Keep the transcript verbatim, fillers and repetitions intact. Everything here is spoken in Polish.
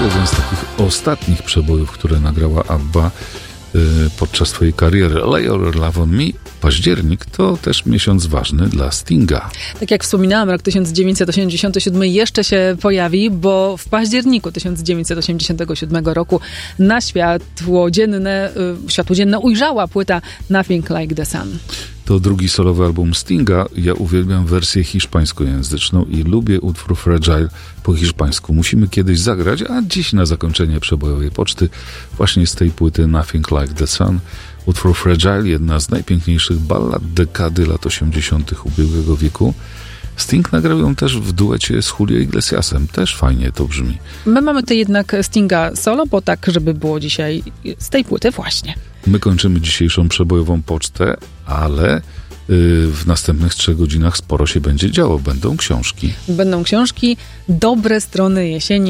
jeden z takich ostatnich przebojów, które nagrała ABBA yy, podczas swojej kariery. Lay Your Love on Me. Październik to też miesiąc ważny dla Stinga. Tak jak wspominałam, rok tysiąc dziewięćset osiemdziesiąty siódmy jeszcze się pojawi, bo w październiku tysiąc dziewięćset osiemdziesiątego siódmego roku na światło dzienne, yy, światło dzienne ujrzała płyta Nothing Like the Sun. To drugi solowy album Stinga. Ja uwielbiam wersję hiszpańskojęzyczną i lubię utwór Fragile po hiszpańsku. Musimy kiedyś zagrać, a dziś na zakończenie przebojowej poczty właśnie z tej płyty Nothing Like the Sun. Utwór Fragile, jedna z najpiękniejszych ballad dekady lat osiemdziesiątych ubiegłego wieku. Sting nagrał ją też w duecie z Julio Iglesiasem. Też fajnie to brzmi. My mamy tutaj jednak Stinga solo, bo tak, żeby było dzisiaj z tej płyty właśnie. My kończymy dzisiejszą przebojową pocztę, ale yy, w następnych trzech godzinach sporo się będzie działo. Będą książki. Będą książki, dobre strony jesieni.